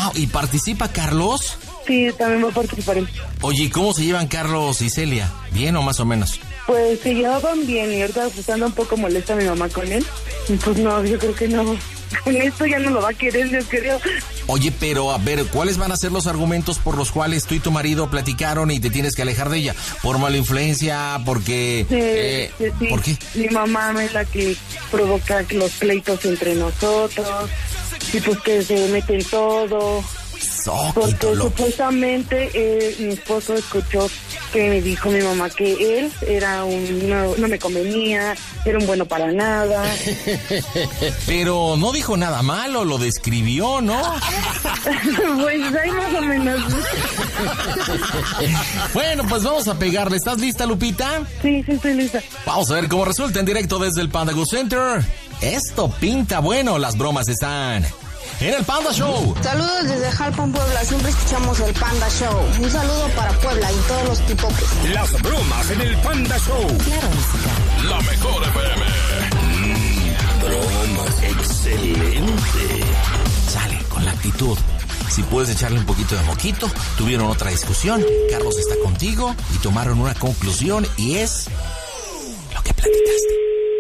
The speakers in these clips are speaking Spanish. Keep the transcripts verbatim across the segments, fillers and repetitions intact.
Wow, ¿y participa Carlos? Sí, también va a participar él. Oye, ¿cómo se llevan Carlos y Celia? ¿Bien o más o menos? Pues se llevaban bien y ahorita pues anda un poco molesta mi mamá con él. Y pues no, yo creo que no. Con esto ya no lo va a querer, yo creo. Oye, pero a ver, ¿cuáles van a ser los argumentos por los cuales tú y tu marido platicaron y te tienes que alejar de ella? ¿Por mala influencia? ¿Porque...? Sí, eh, sí, sí. ¿Por qué? Mi mamá es la que provoca los pleitos entre nosotros. Y pues que se mete en todo. Oh, Porque supuestamente eh, mi esposo escuchó que me dijo mi mamá que él era un no, no me convenía, era un bueno para nada. Pero no dijo nada malo, lo describió, ¿no? Pues ahí más o menos. Bueno, pues vamos a pegarle. ¿Estás lista, Lupita? Sí, sí, estoy lista. Vamos a ver cómo resulta en directo desde el Panda Go Center. Esto pinta bueno, las bromas están en el Panda Show. Saludos desde Jalpan, Puebla. Siempre escuchamos el Panda Show. Un saludo para Puebla y todos los tipopes. Las bromas en el Panda Show. Claro, música. La mejor F M. Mm, bromas. Excelente. Sale con la actitud. Si puedes echarle un poquito de moquito. Tuvieron otra discusión. Carlos está contigo y tomaron una conclusión y es lo que platicaste.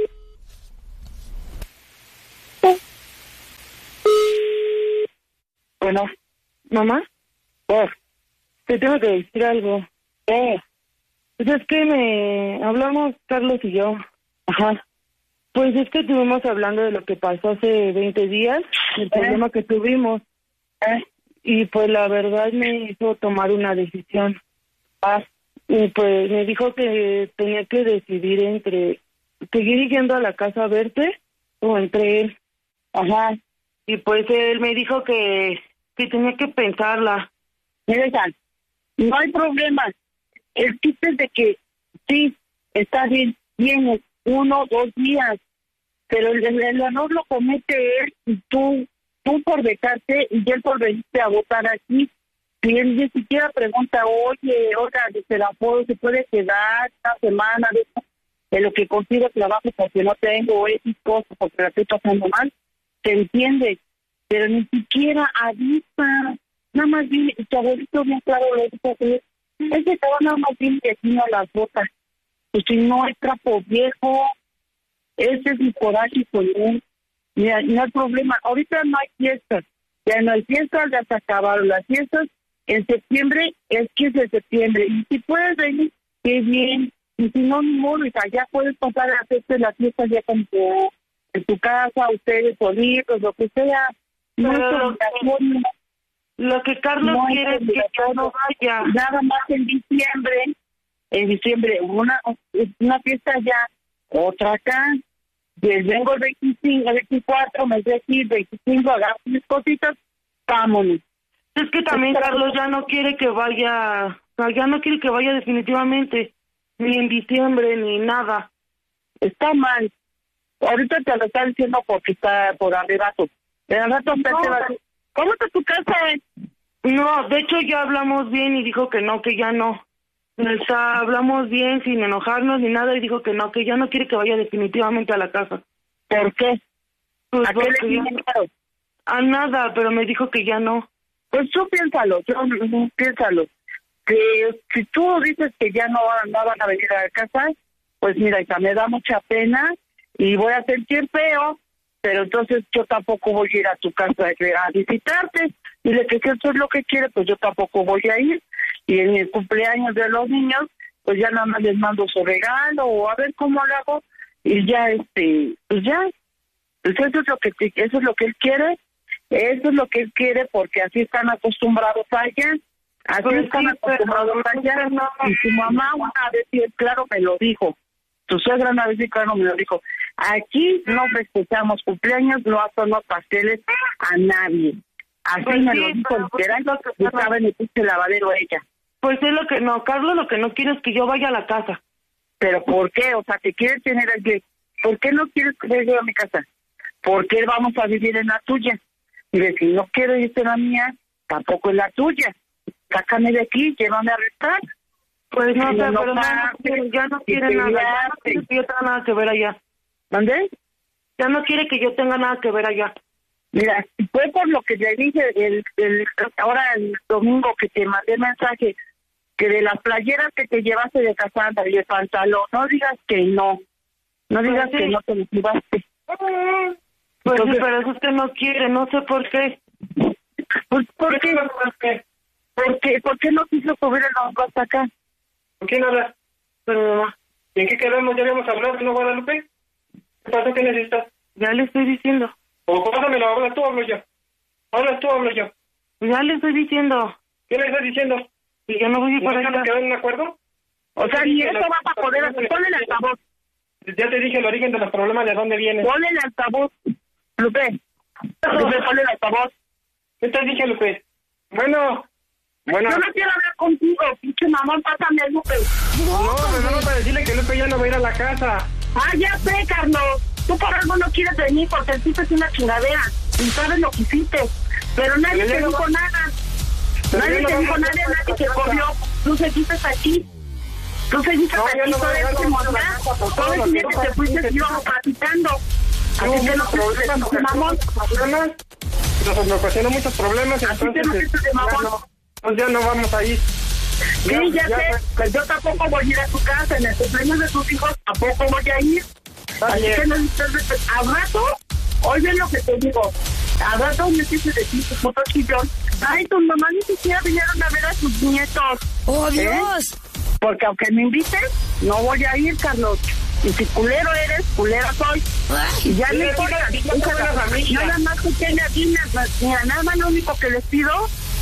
Bueno, mamá, oh, te tengo que decir algo. Eh, pues es que me hablamos Carlos y yo. Ajá. Pues es que estuvimos hablando de lo que pasó hace veinte días, el ¿Eh? problema que tuvimos. ¿Eh? Y pues la verdad me hizo tomar una decisión. Ah, y pues me dijo que tenía que decidir entre seguir yendo a la casa a verte o entre él. Ajá. Y pues él me dijo que que tenía que pensarla. Mira, no hay problema. El chiste es de que sí, está bien, vienes uno, dos días, pero el, el, el error lo comete él y tú, tú por dejarte y él por venirte a votar aquí. Si él ni siquiera pregunta, oye, oiga, se la puedo, se puede quedar una semana de, de lo que consigo trabajo porque no tengo X cosas, porque la estoy pasando mal, se entiende. Pero ni siquiera avisa, nada más viene, tu abuelito bien claro lo dijo, es que estaba nada más bien vecino a las botas, pues si no es trapo viejo, ese es mi coraje con él, mira, no hay problema, ahorita no hay fiestas, ya no hay fiestas, ya se acabaron las fiestas, en septiembre es quince de septiembre, y si puedes venir, qué bien, y si no, ni modo, ya puedes pasar a hacerse las fiestas ya con tu, en tu casa, ustedes solitos, lo que sea. No, lo, lo que Carlos no quiere es que yo no vaya. Nada más en diciembre, en diciembre, una una fiesta allá, otra acá. Les vengo el veinticinco, el veinticuatro, me decir veinticinco, hagamos mis cositas, vámonos. Es que también Carlos ya no quiere que vaya, ya no quiere que vaya definitivamente, ni en diciembre, ni nada. Está mal. Ahorita te lo está diciendo porque está por arrebato. Pero al rato no. Te va a... ¿Cómo está tu casa? No, de hecho ya hablamos bien y dijo que no, que ya no. O sea, hablamos bien sin enojarnos ni nada y dijo que no, que ya no quiere que vaya definitivamente a la casa. ¿Por qué? Pues ¿A qué le dijeron? A nada, pero me dijo que ya no. Pues tú piénsalo, yo piénsalo. Que si tú dices que ya no, no van a venir a la casa, pues mira, hija, me da mucha pena y voy a sentir feo. Pero entonces yo tampoco voy a ir a tu casa a visitarte. Dile que si eso es lo que quiere, pues yo tampoco voy a ir. Y en el cumpleaños de los niños, pues ya nada más les mando su regalo o a ver cómo lo hago. Y ya, este, pues ya. Pues eso es lo que, eso es lo que él quiere. Eso es lo que él quiere porque así están acostumbrados allá. Así pues están sí, acostumbrados allá. No, y su mamá una vez, y claro, me lo dijo. Tu suegra una vez, y claro, me lo dijo. Aquí no festejamos cumpleaños, no hacemos pasteles a nadie. Así pues me sí, lo dijo literal, lo que estaba en el pinche lavadero ella. Pues es lo que, no, Carlos lo que no quiere es que yo vaya a la casa. ¿Pero por qué? O sea, que quiere tener el... ¿Por qué no quieres que yo a mi casa? ¿Por qué vamos a vivir en la tuya? Y de si no quiero irte en la mía, tampoco en la tuya. Sácame de aquí, llévame a arrestar. Pues no, sé, no pero no, ya no quiere nada, ya no quiere que yo tenga nada que ver allá. ¿Dónde? Ya no quiere que yo tenga nada que ver allá. Mira, fue por lo que le dije el, el, ahora el domingo que te mandé mensaje, que de las playeras que te llevaste de Casandra y el pantalón, no digas que no, no digas pues sí. que no te lo llevaste. Pues Entonces, sí, pero es usted no quiere, no sé por qué. ¿Por, por qué? ¿Por qué? ¿Por qué, ¿Por qué no quiso subir el banco hasta acá? ¿Con quién hablas? Pero mamá, ¿Y en qué quedamos? ¿Ya habíamos hablado, no, Guadalupe? ¿Qué pasó? ¿Qué necesitas? ya le estoy diciendo. O pásamelo, habla tú, hablo yo. Habla tú, hablo yo. Ya le estoy diciendo. ¿Qué le estás diciendo? Y yo no voy a ir ¿No para estamos allá. quedando en un acuerdo? O sea, ni eso va a poder hacer. Ponle el altavoz. Ya te dije el origen de los problemas, de dónde vienen. Ponle el altavoz. Lupe. Lupe, ponle el altavoz. ¿Qué te dije, Lupe? Bueno, bueno. Yo no quiero hablar contigo, pinche mamón, pásame a Lupe. No, pero no para decirle que Lupe ya no va a ir a la casa. Ah, ya sé, Carlos. Tú por algo no quieres venir porque el tipo es una chingadera. Y sabes lo que hiciste. Pero nadie te dijo nada. Nadie te dijo nada, nadie te corrió. Tú seguiste aquí. Tú seguiste No, aquí yo no todo voy a este ir a la montaje. casa por Todo todo el lo día que que te fuiste pasa. íbamos platicando. Así que no problemas, te de mamón. problemas. Nos, nos ocasionó muchos problemas, Así que entonces no te este, de ya, mamón. no, pues ya no vamos a ir. Sí, ya, ya, sé, pues yo tampoco voy a ir a tu casa, en el cumpleaños de tus hijos tampoco voy a ir. Así bien. que no necesitas, al rato, oye lo que te digo, al rato me dices de ti, tu puto chillón. Ay, tus mamás ni siquiera vinieron a ver a sus nietos. ¡Oh, ¿Eh? Dios! Porque aunque me invites, no voy a ir, Carlos. Y si culero eres, culera soy. Ay, Y ya Sí, no sí, importa, sí, sí, sí, sí, sí, nada más que tenga dinas, mira, nada más lo único que les pido